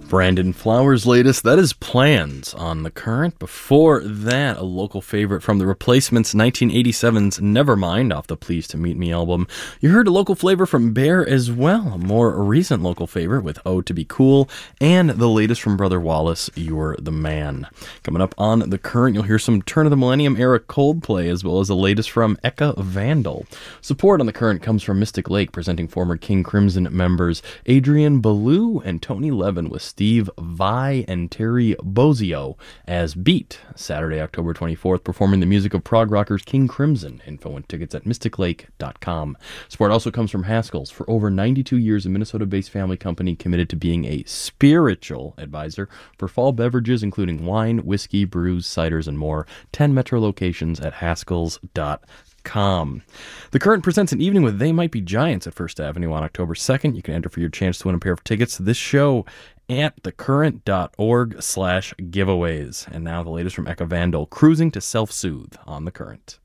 Brandon Flowers' latest, that is Plans on the Current. Before that, a local favorite from The Replacements, 1987's Nevermind off the Pleased to Meet Me album. You heard a local flavor from Bear as well, a more recent local favorite with Oh to Be Cool, and the latest from Brother Wallace, You're the Man. Coming up on The Current, you'll hear some Turn of the Millennium era Coldplay, as well as the latest from Eka Vandal. Support on The Current comes from Mystic Lake, presenting former King Crimson members Adrian Ballou and Tony Levin with Steve Vai and Terry Bozzio as Beat, Saturday, October 24th, performing the music of prog rockers King Crimson. Info and tickets at mysticlake.com. Support also comes from Haskell's. For over 92 years, a Minnesota-based family company committed to being a spiritual advisor for fall beverages, including wine, whiskey, brews, ciders, and more. 10 metro locations at haskells.com. The Current presents an evening with They Might Be Giants at First Avenue on October 2nd. You can enter for your chance to win a pair of tickets to this show at thecurrent.org/giveaways. And now the latest from Eka Vandal, Cruising to Self-Soothe on The Current.